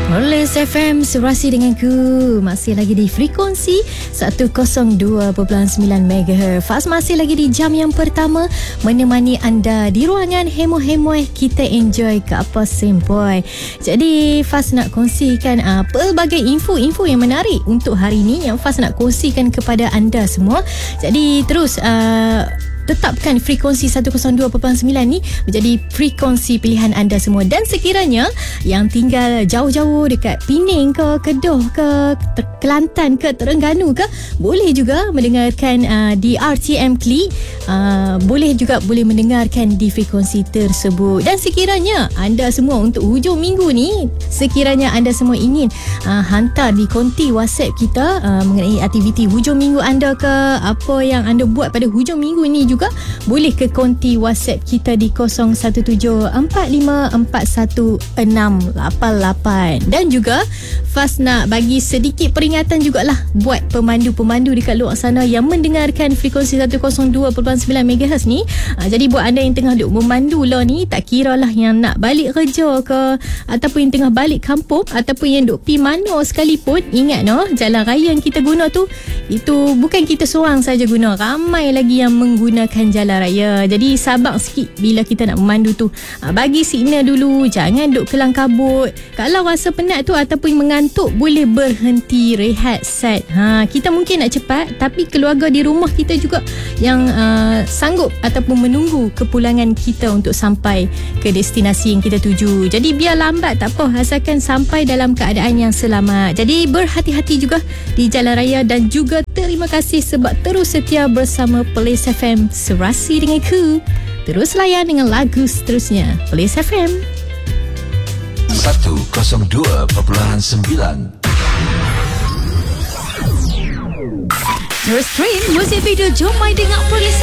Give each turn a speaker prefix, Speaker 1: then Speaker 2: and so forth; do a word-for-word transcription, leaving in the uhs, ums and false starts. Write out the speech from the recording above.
Speaker 1: Police F M, serasi denganku. Masih lagi di frekuensi seratus dua perpuluhan sembilan megahertz. Faz masih lagi di jam yang pertama, menemani anda di ruangan hemo-hemo kita enjoy ke apa sempoi. Jadi Faz nak kongsikan uh, pelbagai info-info yang menarik untuk hari ini yang Faz nak kongsikan kepada anda semua. Jadi terus uh, tetapkan frekuensi seratus dua perpuluhan sembilan ni menjadi frekuensi pilihan anda semua. Dan sekiranya yang tinggal jauh-jauh dekat Pening ke, Kedah ke, Kelantan ke, Terengganu ke, boleh juga mendengarkan uh, di R T M Kli. Uh, boleh juga boleh mendengarkan di frekuensi tersebut. Dan sekiranya anda semua untuk hujung minggu ni, sekiranya anda semua ingin uh, hantar di konti WhatsApp kita uh, mengenai aktiviti hujung minggu anda ke, apa yang anda buat pada hujung minggu ni, juga boleh ke konti WhatsApp kita di kosong satu tujuh empat lima empat satu enam lapan lapan. Dan juga Faz nak bagi sedikit peringatan jugalah buat pemandu-pemandu dekat luar sana yang mendengarkan frekuensi seratus dua perpuluhan sembilan megahertz ni. Ha, jadi buat anda yang tengah duk memandu lah ni, tak kira lah yang nak balik kerja ke, ataupun yang tengah balik kampung, ataupun yang duk pi mana sekalipun, ingat no, jalan raya yang kita guna tu, itu bukan kita seorang saja guna, ramai lagi yang menggunakan jalan raya. Jadi sabar sikit bila kita nak memandu tu. Ha, bagi signal dulu, jangan duk kelang kabut. Kalau rasa penat tu ataupun mengantuk, boleh berhenti rehat set. Ha, kita mungkin nak cepat, tapi keluarga di rumah kita juga yang uh, sanggup ataupun menunggu kepulangan kita untuk sampai ke destinasi yang kita tuju. Jadi biar lambat tak apa, asalkan sampai dalam keadaan yang selamat. Jadi berhati-hati juga di jalan raya. Dan juga terima kasih sebab terus setia bersama Police F M, serasi denganku. Terus layan dengan lagu seterusnya. Police F M
Speaker 2: seratus dua perpuluhan sembilan.
Speaker 1: Terus stream muzik video Jom Mai Dengar Police